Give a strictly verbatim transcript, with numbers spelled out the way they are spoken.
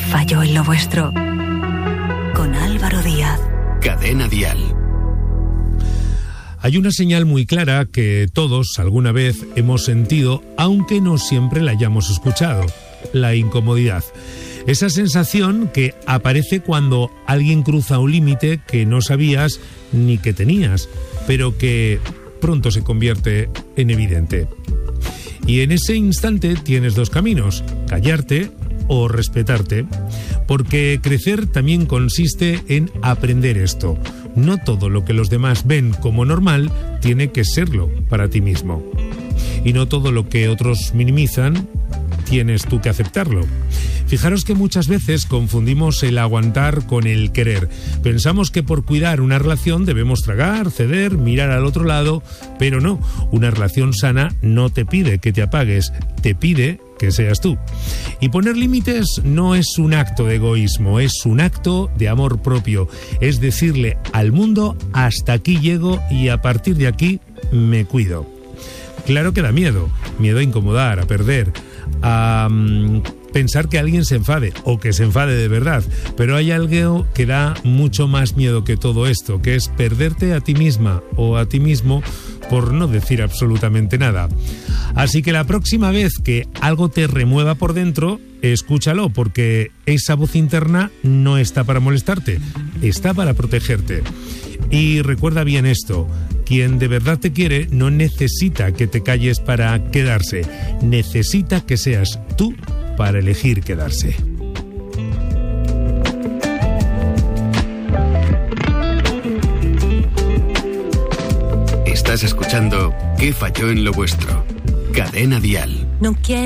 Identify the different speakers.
Speaker 1: falló en lo vuestro? Con Álvaro Díaz.
Speaker 2: Cadena Dial.
Speaker 3: Hay una señal muy clara que todos alguna vez hemos sentido, aunque no siempre la hayamos escuchado: la incomodidad. Esa sensación que aparece cuando alguien cruza un límite que no sabías ni que tenías, pero que pronto se convierte en evidente. Y en ese instante tienes dos caminos: callarte o respetarte, porque crecer también consiste en aprender esto. No todo lo que los demás ven como normal tiene que serlo para ti mismo. Y no todo lo que otros minimizan tienes tú que aceptarlo. Fijaros que muchas veces confundimos el aguantar con el querer. Pensamos que por cuidar una relación debemos tragar, ceder, mirar al otro lado, pero no. Una relación sana no te pide que te apagues, te pide que seas tú. Y poner límites no es un acto de egoísmo, es un acto de amor propio. Es decirle al mundo: hasta aquí llego y a partir de aquí me cuido. Claro que da miedo, miedo a incomodar, a perder, a um, pensar que alguien se enfade o que se enfade de verdad, pero hay algo que da mucho más miedo que todo esto, que es perderte a ti misma o a ti mismo por no decir absolutamente nada. Así que la próxima vez que algo te remueva por dentro, escúchalo, porque esa voz interna no está para molestarte, está para protegerte. Y recuerda bien esto: quien de verdad te quiere no necesita que te calles para quedarse, necesita que seas tú para elegir quedarse.
Speaker 2: Estás escuchando ¿Qué falló en lo vuestro? Cadena Dial.
Speaker 1: No quiero